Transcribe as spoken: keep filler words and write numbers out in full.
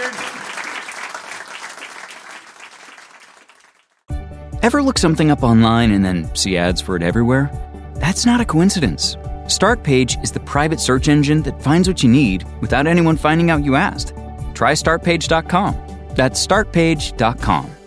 Richard. Ever look something up online and then see ads for it everywhere? That's not a coincidence. Startpage is the private search engine that finds what you need without anyone finding out you asked. Try start page dot com. That's start page dot com.